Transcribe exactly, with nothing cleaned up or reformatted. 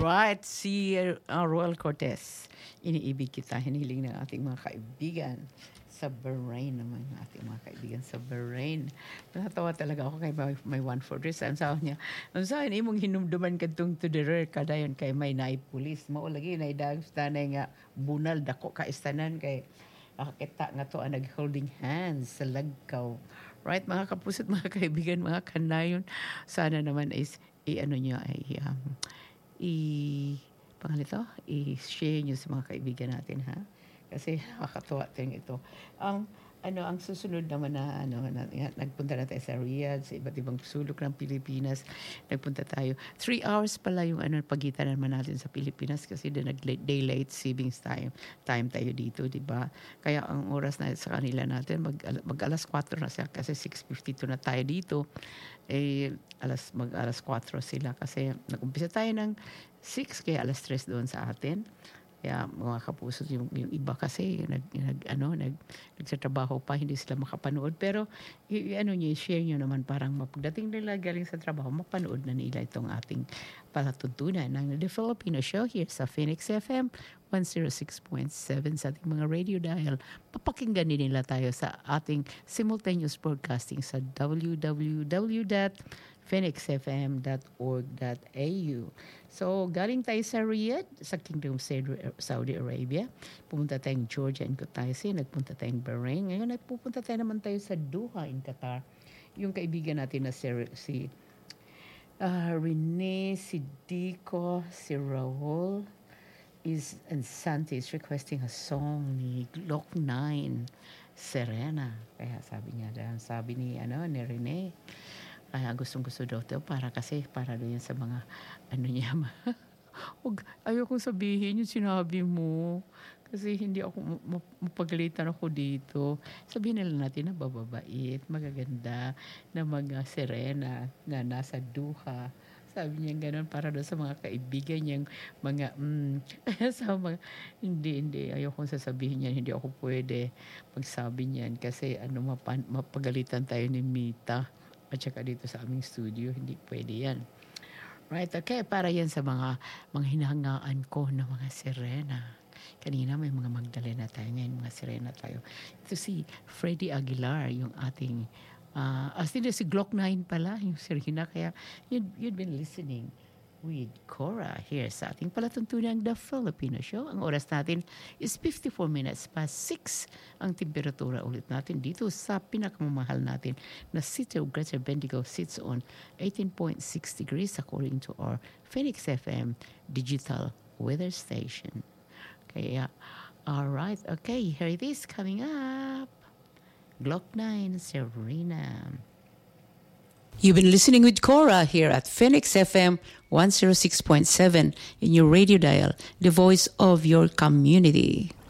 right, si uh, Roel Cortez. Iniibig kita, hiniling ng ating mga kaibigan. Sa Bahrain naman, ating mga kaibigan sa Bahrain. Natawa talaga ako kay may, may one for this. Ang sabi niya, ang sabi niya, imong hinumduman kadtong to the rear kadayon kay may naipulis. Maulagi, naidagos tanay nga bunal, dako kaistanan kay nakakita nga to ang nag-holding hands sa lagkaw. Right, mga kapusat, mga kaibigan, mga kanayon. Sana naman is, i-ano niya, ay, um, i, pangalito, i-share niyo sa mga kaibigan natin, ha? Kasi nakakatuwa din ito. Ang ano ang susunod naman na ano na, nagpunta na tayo sa Riyadh, sa iba't ibang sulok ng Pilipinas. Nagpunta tayo. Three hours pala yung ano pagitan naman natin sa Pilipinas kasi din nag-daylight savings time time tayo dito, di ba? Kaya ang oras na sa kanila natin mag, mag alas kwatro na sila kasi six fifty-two na tayo dito. Eh alas mag alas kwatro sila kasi nag-umpisa tayo ng six kaya alas tres doon sa atin. Kaya mga kapuso, yung, yung iba kasi yung nag, nag ano nag nagtatrabaho pa, hindi sila makapanood, pero y- y- ano niyo share niyo naman parang mapagdating nila galing sa trabaho mapanood na nila itong ating palatuntunan ng The Filipino Show here sa Phoenix F M one oh six point seven sa ating mga radio dial. Papakinggan din nila tayo sa ating simultaneous broadcasting sa w w w dot phoenix f m dot org dot a u. So, galing tayo sa Riyadh, sa Kingdom of Saudi Arabia. Pumunta tayong Georgia in Kutaisi, nagpunta tayong Bahrain. Ngayon, nagpupunta tayo naman tayo sa Doha in Qatar. Yung kaibigan natin na si, si uh, Rene, si Dico, si Raul, is, and Santi is requesting a song ni Glock nine, Serena. Kaya sabi niya, sabi ni, ano, ni Rene, kaya gustong-gusto daw ito para kasi para doon sa mga ano niya. Huwag, ayokong sabihin yung sinabi mo kasi hindi ako mapagalitan ako dito. Sabihin nila natin na bababait, magaganda na mga Serena na nasa Doha. Sabi niya gano'n para doon sa mga kaibigan niyang mga mm, sa mga hindi hindi ayokong sasabihin yan, hindi ako pwede magsabi niyan kasi ano mapan, mapagalitan tayo ni Mita. At saka dito sa aming studio, hindi pwede yan. Right, okay, para yan sa mga, mga hinahangaan ko ng mga Serena. Kanina may mga Magdalena tayo, ngayon mga Serena tayo. Ito si Freddie Aguilar, yung ating, uh, as in si Glock nine pala, yung Serena, kaya you'd, you'd been listening with Cora here sa ating palatuntunang The Filipino Show. Ang oras natin is fifty-four minutes past six. Ang temperatura ulit natin dito sa pinakamamahal natin na City of Greater Bendigo sits on eighteen point six degrees according to our Phoenix F M digital weather station. Kaya, all right, okay, here it is coming up. Glock nine, Serena. You've been listening with Cora here at Phoenix F M one oh six point seven in your radio dial, the voice of your community.